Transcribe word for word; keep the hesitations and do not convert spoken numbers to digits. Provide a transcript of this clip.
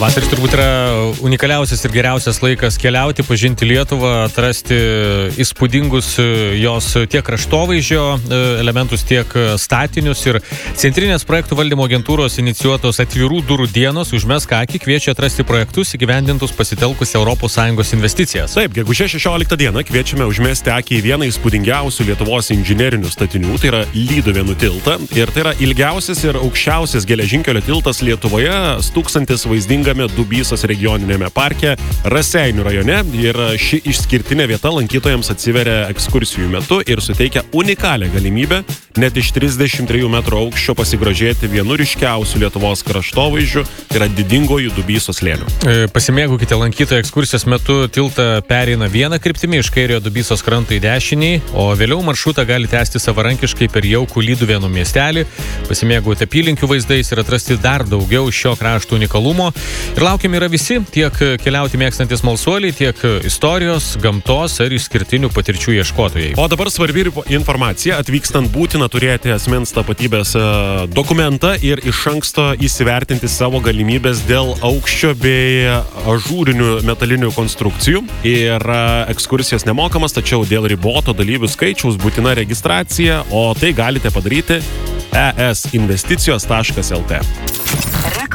Pavasaris turbūt yra unikaliausias ir geriausias laikas keliauti, pažinti Lietuvą, atrasti įspūdingus jos tiek kraštovaizdžio elementus, tiek statinius. Ir Centrinės projektų valdymo agentūros inicijuotos atvirų durų dienos Užmesk akį kviečia atrasti projektus įgyvendintus pasitelkus Europos Sąjungos investicijas. Taip, gegužės šešioliktą dieną kviečiame užmesti akį į vieną įspūdingiausių Lietuvos inžinerinių statinių, tai yra Lyduvėnų tiltą. Ir tai yra ilgiausias ir aukščiausias geležinkelio tiltas Lietuvoje, stūksantis vaizdingame Dubysos regioninėme parke Raseinių rajone. Ir ši išskirtinė vieta lankytojams atsiveria ekskursijų metu ir suteikia unikalią galimybę net iš trisdešimt trijų metrų aukščio pasigrožėti vienu ryškiausių Lietuvos kraštovaizdžių, tai yra didingoju Dubysos slėniu. Pasimėgaukite lankytojų ekskursijos metu, tiltą pereina vieną kryptimį iš kairiojo Dubysos kranto į dešinį, o vėliau maršrutą gali tęsti savarankiškai per jaukų Lyduvėnų miestelį, pasimėgauti apylinkių vaizdais ir atrasti dar daugiau šio krašto unikalumo. Ir laukiami yra visi, tiek keliauti mėgstantis smalsuoliai, tiek istorijos, gamtos ar išskirtinių patirčių ieškotojai. O dabar svarbi informacija: atvykstant būtina turėti asmens tapatybės dokumentą ir iš anksto įsivertinti savo galimybės dėl aukščio bei ažūrinių metalinių konstrukcijų. Ir ekskursijos nemokamas, tačiau dėl riboto dalyvių skaičiaus būtina registracija, o tai galite padaryti e s investicijos taškas l t.